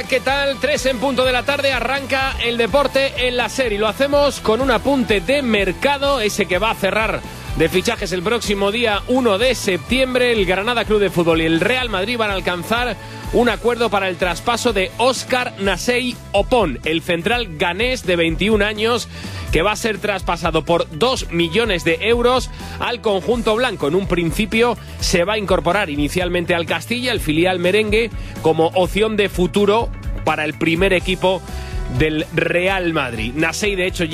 ¿qué tal? 3 en punto de la tarde, arranca el deporte en la SER y lo hacemos con un apunte de mercado, ese que va a cerrar de fichajes el próximo día 1 de septiembre. El Granada Club de Fútbol y el Real Madrid van a alcanzar un acuerdo para el traspaso de Óscar Nasei Opón, el central ganés de 21 años, que va a ser traspasado por 2 millones de euros al conjunto blanco. En un principio se va a incorporar inicialmente al Castilla, el filial merengue, como opción de futuro para el primer equipo del Real Madrid. Nasei, de hecho,